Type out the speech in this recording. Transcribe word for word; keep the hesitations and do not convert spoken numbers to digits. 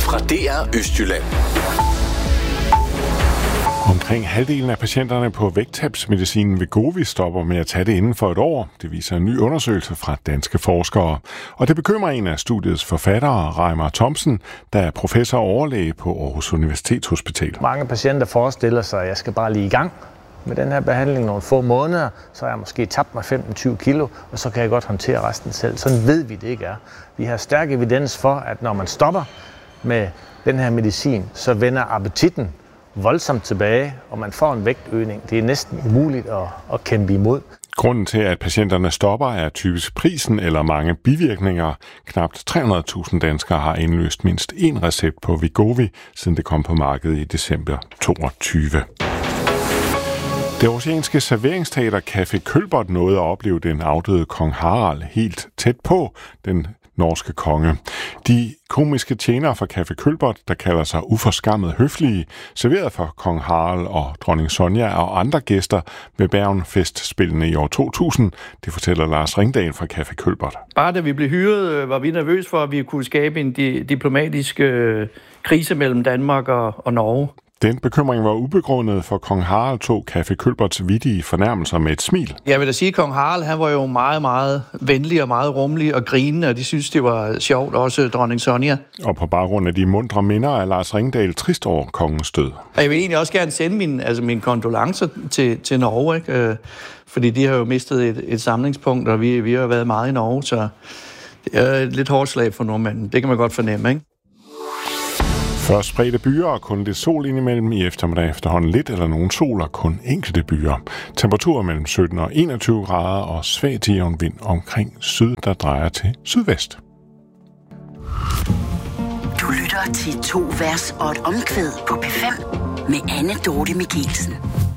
fra D R Østjylland. Omkring halvdelen af patienterne på vægttabsmedicinen Wegovy stopper med at tage det inden for et år. Det viser en ny undersøgelse fra danske forskere. Og det bekymrer en af studiets forfattere, Reimer Thomsen, der er professor og overlæge på Aarhus Universitetshospital. Mange patienter forestiller sig, at jeg skal bare lige i gang med den her behandling nogle få måneder, så har jeg måske tabt mig femten til tyve kilo, og så kan jeg godt håndtere resten selv. Sådan ved vi det ikke er. Vi har stærk evidens for, at når man stopper med den her medicin, så vender appetitten voldsomt tilbage, og man får en vægtøgning. Det er næsten umuligt at, at kæmpe imod. Grunden til, at patienterne stopper, er typisk prisen eller mange bivirkninger. Knapt tre hundrede tusind danskere har indløst mindst én recept på Wegovy, siden det kom på markedet i december toogtyve. Det oceanske serveringsteater Café Kølbert nåede at opleve den afdøde kong Harald helt tæt på den norske konge. De komiske tjenere fra Café Kølbert, der kalder sig uforskammet høflige, serverede for kong Harald og dronning Sonja og andre gæster ved Bergen-festspillene i år to tusind. Det fortæller Lars Ringdal fra Café Kølbert. Bare da vi blev hyret, var vi nervøse for, at vi kunne skabe en di- diplomatisk øh, krise mellem Danmark og, og Norge. Den bekymring var ubegrundet, for kong Harald tog Café Kølberts vittige fornærmelser med et smil. Jeg vil da sige, at kong Harald han var jo meget, meget venlig og meget rummelig og grinende, og de synes det var sjovt, også dronning Sonja. Og på baggrund af de mundre minder er Lars Ringdal trist over kongens død. Og jeg vil egentlig også gerne sende mine, altså mine kondolencer til, til Norge, ikke? Fordi de har jo mistet et, et samlingspunkt, og vi, vi har været meget i Norge, så det er et lidt hårdt slag for nordmændene. Det kan man godt fornemme, ikke? Først spredte byer og kun lidt sol indimellem. I eftermiddag efterhånden lidt eller nogen sol og kun enkelte byer. Temperaturer mellem sytten og enogtyve grader og svag til jævn vind omkring syd, der drejer til sydvest. Du lytter til to vers og et omkvæd på P fem med Anne Dorte Mikkelsen.